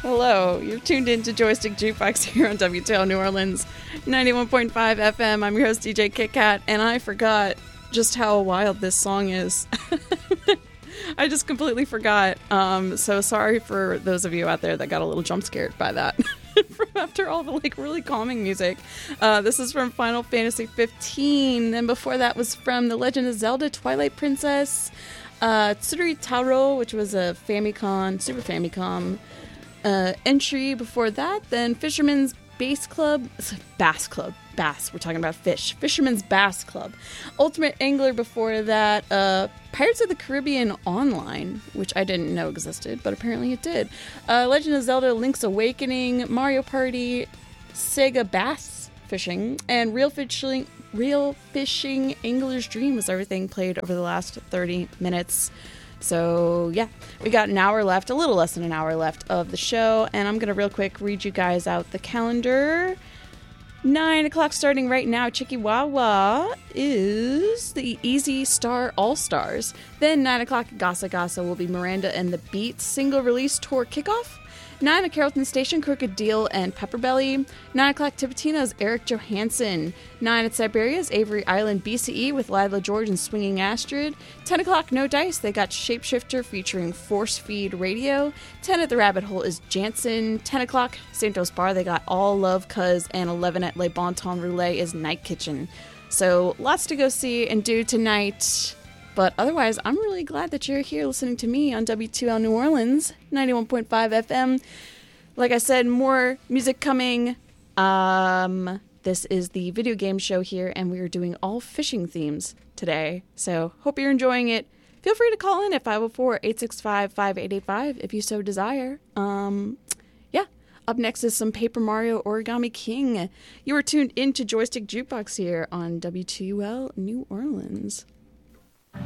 Hello, you're tuned in to Joystick Jukebox here on WTL New Orleans, 91.5 FM. I'm your host, DJ Kit Kat, and I forgot just how wild this song is. I just completely forgot. So sorry for those of you out there that got a little jump scared by that. From after all the really calming music. This is from Final Fantasy 15, and before that was from The Legend of Zelda Twilight Princess, Tsuri Taro, which was a Famicom, Super Famicom entry before that. Then Fisherman's Bass Club, Bass, we're talking about fish. Fisherman's Bass Club. Ultimate Angler before that. Pirates of the Caribbean Online, which I didn't know existed, but apparently it did. Legend of Zelda Link's Awakening, Mario Party, Sega Bass Fishing, and Real Fishing Angler's Dream was everything played over the last 30 minutes. So, yeah, we got an hour left, a little less than an hour left of the show, and I'm going to real quick read you guys out the calendar. 9 o'clock starting right now, Chikiwawa is the Easy Star All-Stars. Then 9 o'clock, Gasa Gasa will be Miranda and the Beats single release tour kickoff. 9 at Carrollton Station, Crooked Deal and Pepperbelly. 9 o'clock, Tipitina's Eric Johansson. 9 at Siberia's Avery Island BCE with Lila George and Swinging Astrid. 10 o'clock, No Dice, they got Shapeshifter featuring Force Feed Radio. 10 at the Rabbit Hole is Jansen. 10 o'clock, Santos Bar, they got All Love Cuz. And 11 at Le Bon Ton Roulette is Night Kitchen. So lots to go see and do tonight. But otherwise, I'm really glad that you're here listening to me on W2L New Orleans, 91.5 FM. Like I said, more music coming. This is the video game show here, and we are doing all fishing themes today. So hope you're enjoying it. Feel free to call in at 504-865-5885 if you so desire. Yeah. Up next is some Paper Mario Origami King. You are tuned into Joystick Jukebox here on W2L New Orleans.